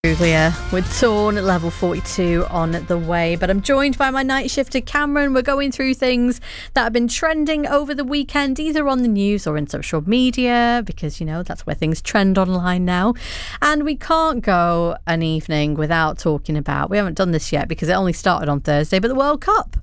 Bruglia with Torn at level 42 on the way. But I'm joined by my night shifter Cameron. We're going through things that have been trending over the weekend, either on the news or in social media, because, you know, that's where things trend online now. And we can't go an evening without talking about, we haven't done this yet because it only started on Thursday, but the World Cup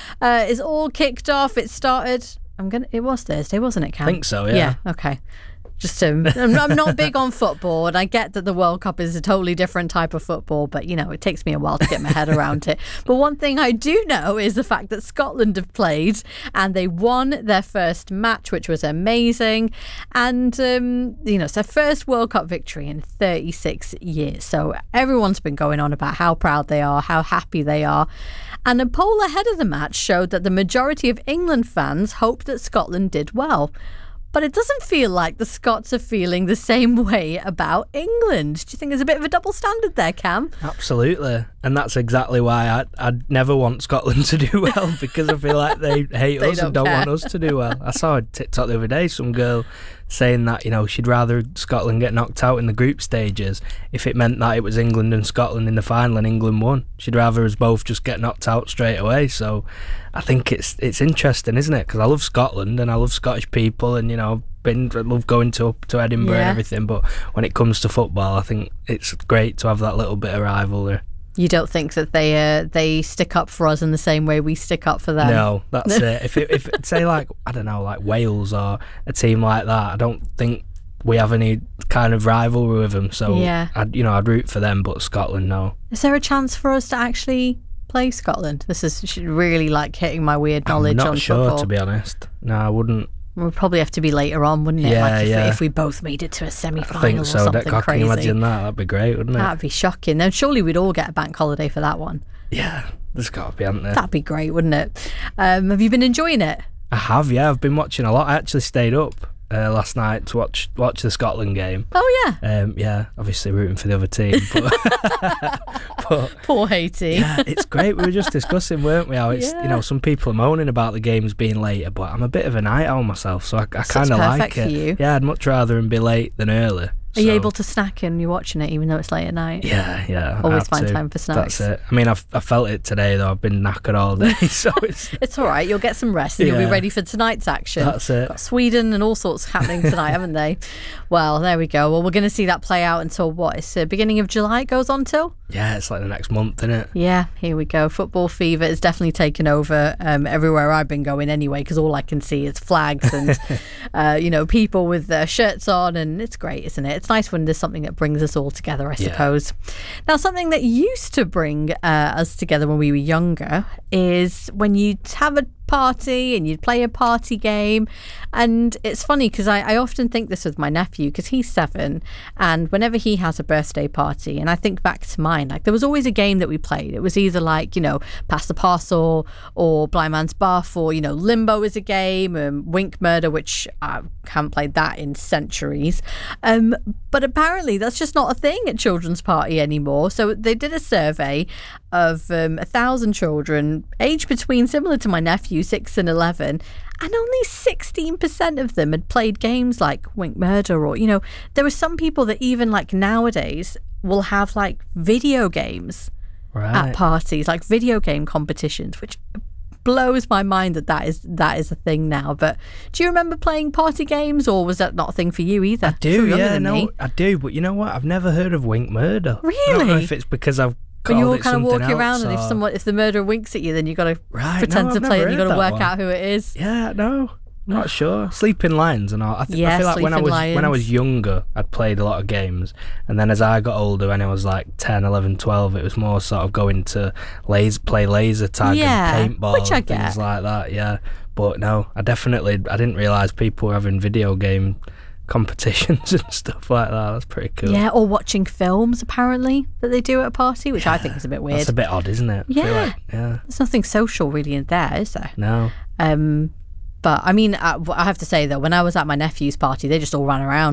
is all kicked off. It started, it was Thursday, wasn't it, Cam? I think so, yeah. Yeah, okay. Just I'm not big on football, and I get that the World Cup is a totally different type of football, but, you know, it takes me a while to get my head around it. But one thing I do know is the fact that Scotland have played and they won their first match, which was amazing. And, you know, it's their first World Cup victory in 36 years. So everyone's been going on about how proud they are, how happy they are. And a poll ahead of the match showed that the majority of England fans hoped that Scotland did well. But it doesn't feel like the Scots are feeling the same way about England. Do you think there's a bit of a double standard there, Cam? Absolutely. And that's exactly why I'd never want Scotland to do well, because I feel like they hate us and don't want us to do well. I saw a TikTok the other day, some girl saying that, you know, she'd rather Scotland get knocked out in the group stages if it meant that it was England and Scotland in the final and England won. She'd rather us both just get knocked out straight away. So I think it's interesting, isn't it? Because I love Scotland and I love Scottish people, and, you know, I love going to Edinburgh and everything. But when it comes to football, I think it's great to have that little bit of rivalry. You don't think that they stick up for us in the same way we stick up for them? No, that's it. If say, like, I don't know, like Wales or a team like that, I don't think we have any kind of rivalry with them. So yeah, I'd root for them, but Scotland, no. Is there a chance for us to actually play Scotland? This is really like hitting my weird knowledge on football. I'm not sure, to be honest. No, I wouldn't. It would probably have to be later on, wouldn't it? Yeah, if we both made it to a semi-final, I think or so. something crazy. Can you imagine that? That'd be great, wouldn't it? That'd be shocking. Then surely we'd all get a bank holiday for that one. Yeah, there's got to be, hasn't there? That'd be great, wouldn't it? Have you been enjoying it? I have, yeah. I've been watching a lot. I actually stayed up last night to watch the Scotland game. Oh, yeah? Yeah, obviously rooting for the other team. But poor Haiti. Yeah, it's great. We were just discussing, weren't we, how it's, you know, some people are moaning about the games being later, but I'm a bit of a night owl myself, so I kind of like it. For you. Yeah, I'd much rather them be late than early. Are you able to snack when you're watching it, even though it's late at night? Yeah. Always find time for snacks. That's it. I mean, I felt it today, though. I've been knackered all day, so it's all right. You'll get some rest and you'll be ready for tonight's action. That's it. Got Sweden and all sorts happening tonight, haven't they? Well, there we go. Well, we're going to see that play out until what? It's the beginning of July it goes on till? Yeah, it's like the next month, isn't it? Yeah, here we go. Football fever is definitely taken over everywhere I've been going anyway, because all I can see is flags and, people with their shirts on, and it's great, isn't it? It's nice when there's something that brings us all together, I suppose. Now, something that used to bring us together when we were younger is when you'd have a party and you'd play a party game. And it's funny because I often think this with my nephew, because he's 7, and whenever he has a birthday party, and I think back to mine, like there was always a game that we played. It was either like, Pass the Parcel or Blind Man's Buff, or, Limbo is a game, Wink Murder, which I haven't played that in centuries. But apparently that's just not a thing at children's party anymore. So they did a survey of 1,000 children aged between, similar to my nephew, 6 and 11, and only 16% of them had played games like Wink Murder, or, there were some people that even like nowadays will have like video games at parties, like video game competitions, which blows my mind that is a thing now. But do you remember playing party games, or was that not a thing for you either? I do, I do, but you know what? I've never heard of Wink Murder. Really? I don't know if it's because I've But you're kind of walking around, and if the murderer winks at you, then you've got to pretend to play it, and you've got to work out who it is. Yeah, no, I'm not sure. Sleeping Lions and all. I feel like when I was younger, I'd played a lot of games, and then as I got older, when I was like 10, 11, 12, it was more sort of going to play laser tag and paintball and things like that. Yeah, but no, I didn't realise people were having video game competitions and stuff like that. That's pretty cool. Yeah, or watching films apparently that they do at a party, which I think is a bit weird. That's a bit odd, isn't it? Yeah. There's nothing social really in there, is there? No. But I mean, I have to say though, when I was at my nephew's party, they just all ran around.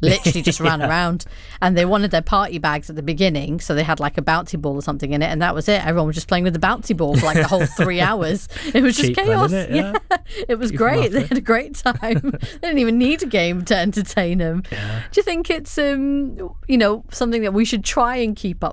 literally just ran around. And they wanted their party bags at the beginning, so they had like a bouncy ball or something in it, and that was it. Everyone was just playing with the bouncy ball for like the whole 3 hours. It was just chaos. Then, It was great. They had a great time. They didn't even need a game to entertain them. Do you think it's something that we should try and keep up